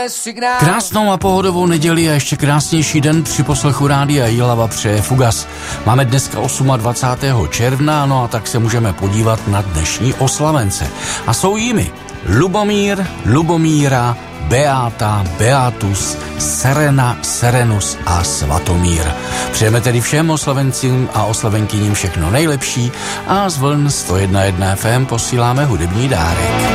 Krásnou a pohodovou neděli a ještě krásnější den při poslechu Rádia Jihlava přeje Fugas. Máme dneska 28. června, no a tak se můžeme podívat na dnešní oslavence. A jsou jimi Lubomír, Lubomíra, Beáta, Beatus, Serena, Serenus a Svatomír. Přejeme tedy všem oslavencím a oslavenkyním všechno nejlepší a z vln 101.1 FM posíláme hudební dárek.